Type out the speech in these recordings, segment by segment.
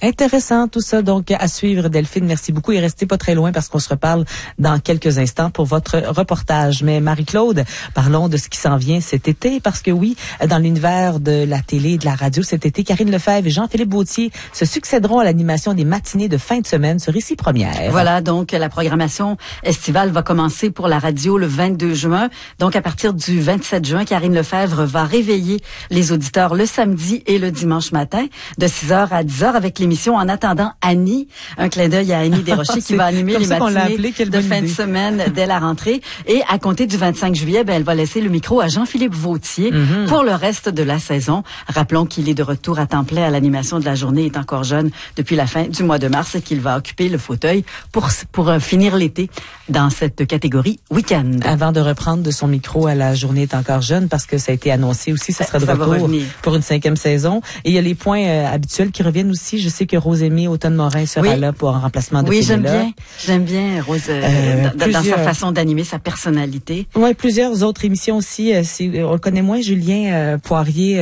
Intéressant tout ça, donc à suivre Delphine. Merci beaucoup et restez pas très loin parce qu'on se reparle dans quelques instants pour votre reportage. Mais Marie-Claude, parlons de ce qui s'en vient cet été parce que oui, dans l'univers de la télé et de la radio cet été, Karine Lefebvre et Jean-Philippe Bautier se succéderont à l'animation des matinées de fin de semaine sur Ici Première. Voilà, donc la programmation estivale va commencer pour la radio le 22 juin. Donc à partir du 27 juin, Karine Lefebvre va réveiller les auditeurs le samedi et le dimanche matin de 6h à 10h avec l'émission En attendant Annie. Un clin d'œil à Annie Desrochers qui va animer les matinées de fin de semaine dès la rentrée. Et à compter du 25 juillet, elle va laisser le micro à Jean-Philippe Bautier pour le reste de la saison. Rappelons qu'il est de retour à temps plein à l'animation de la journée. Il est encore jeune depuis la fin du mois de mars et qu'il va occuper le fauteuil pour finir l'été dans cette catégorie week-end. Avant de reprendre de son micro à la journée est encore jeune parce que ça a été annoncé aussi, ça sera de retour pour une 5e saison. Et il y a les points habituels qui reviennent aussi. Je sais que Rosémie Automne-Morin sera là pour un remplacement de Pénélope. Oui, j'aime bien Rose dans sa façon d'animer, sa personnalité. Oui, plusieurs autres émissions aussi. On connaît moins Julien Poirier.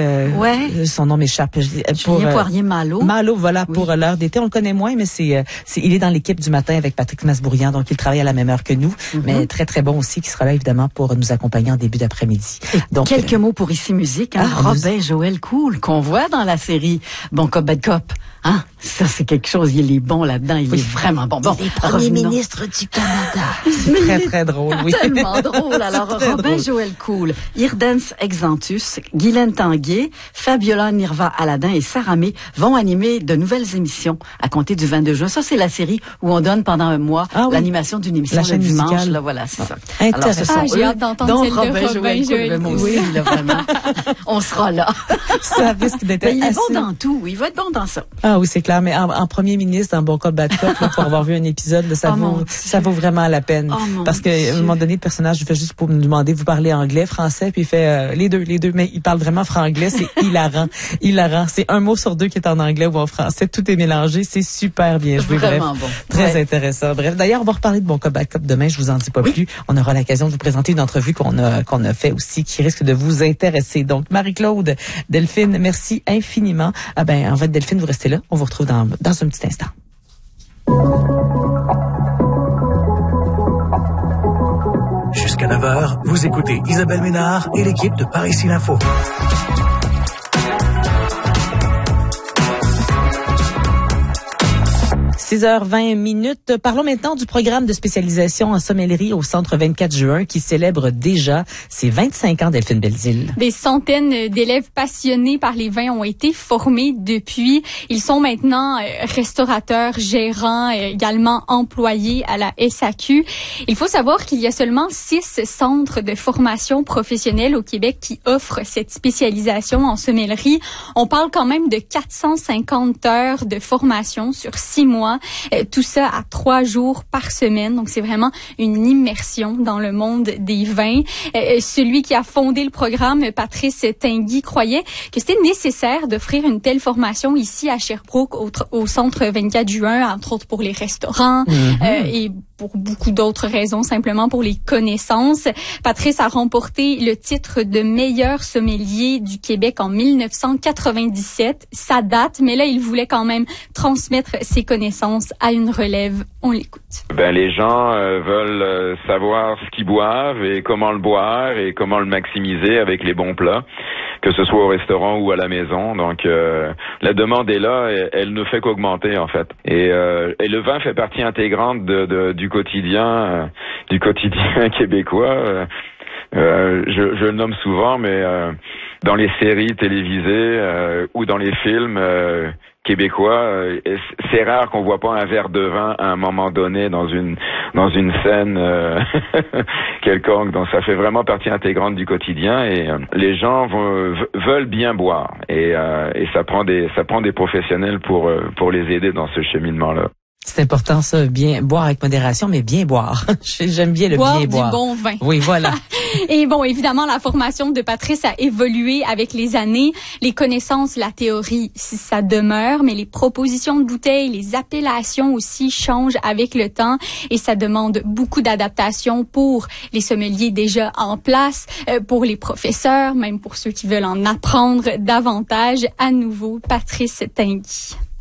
Son nom m'échappe. Julien Poirier-Malo. Malo, voilà, pour l'heure d'été. On le connaît moins, mais il est dans l'équipe du matin avec Patrick Masbourian, donc il travaille à la même heure que nous, mais très, très bon aussi, qui sera là, évidemment, pour nous accompagner en début d'après-midi. Donc, quelques mots pour Ici Musique, Robin Joël Cool, qu'on voit dans la série Bon Cop, Bad Cop. Ça, c'est quelque chose. Il est bon là-dedans. Il est vraiment bon. Il est premier ministre du Canada. C'est très, très drôle, oui. Tellement drôle. Alors, Robin Joël Cool, Irdens Exantus, Guylaine Tanguay, Fabiola Nirva Aladin et Sarah May vont animer de nouvelles émissions à compter du 22 juin. Ça, c'est la série où on donne pendant un mois l'animation d'une émission le dimanche. Là, voilà, c'est ça. Intéressant. J'ai hâte d'entendre celle de Robin Joël Cool. Moi aussi, là, vraiment. On sera là. Ça risque d'être il est bon dans tout. Il va être bon dans ça. Ah oui, c'est clair. Mais en premier ministre, dans Bon Cop, Bad Cop, là, pour avoir vu un épisode, là, ça vaut vraiment la peine. Parce qu'à un moment donné, le personnage fait juste pour me demander, vous parlez anglais, français, puis il fait les deux. Mais il parle vraiment franglais. C'est hilarant. C'est un mot sur deux qui est en anglais ou en français. Tout est mélangé. C'est super bien joué. Vraiment bon. Très intéressant. Bref, d'ailleurs, on va reparler de Bon Cop, Bad Cop demain. Je vous en dis pas plus. On aura l'occasion de vous présenter une entrevue qu'on a fait aussi qui risque de vous intéresser. Donc, Marie-Claude, Delphine, merci infiniment. En fait, Delphine, vous restez là. On vous retrouve dans un petit instant. Jusqu'à 9h, vous écoutez Isabelle Ménard et l'équipe de Par Ici l'Info. 6h20. Parlons maintenant du programme de spécialisation en sommellerie au Centre 24 juin qui célèbre déjà ses 25 ans, Delphine Belzile. Des centaines d'élèves passionnés par les vins ont été formés depuis. Ils sont maintenant restaurateurs, gérants, également employés à la SAQ. Il faut savoir qu'il y a seulement 6 centres de formation professionnelle au Québec qui offrent cette spécialisation en sommellerie. On parle quand même de 450 heures de formation sur 6 mois. Tout ça à 3 jours par semaine. Donc, c'est vraiment une immersion dans le monde des vins. Celui qui a fondé le programme, Patrice Tinguy, croyait que c'était nécessaire d'offrir une telle formation ici à Sherbrooke, au Centre 24 juin, entre autres pour les restaurants et pour beaucoup d'autres raisons, simplement pour les connaissances. Patrice a remporté le titre de meilleur sommelier du Québec en 1997. Ça date, mais là, il voulait quand même transmettre ses connaissances à une relève. On l'écoute. Les gens veulent savoir ce qu'ils boivent et comment le boire et comment le maximiser avec les bons plats, que ce soit au restaurant ou à la maison. Donc la demande est là, et elle ne fait qu'augmenter en fait. Et le vin fait partie intégrante du quotidien québécois. Je le nomme souvent, mais dans les séries télévisées ou dans les films québécois, c'est rare qu'on voit pas un verre de vin à un moment donné dans une scène quelconque. Donc ça fait vraiment partie intégrante du quotidien et les gens veulent bien boire et ça prend des professionnels pour les aider dans ce cheminement-là. C'est important ça, bien boire avec modération, mais bien boire. J'aime bien le bien boire. Du bon vin. Oui, voilà. Et bon, évidemment, la formation de Patrice a évolué avec les années. Les connaissances, la théorie, ça demeure, mais les propositions de bouteilles, les appellations aussi changent avec le temps et ça demande beaucoup d'adaptation pour les sommeliers déjà en place, pour les professeurs, même pour ceux qui veulent en apprendre davantage. À nouveau, Patrice Tinguy.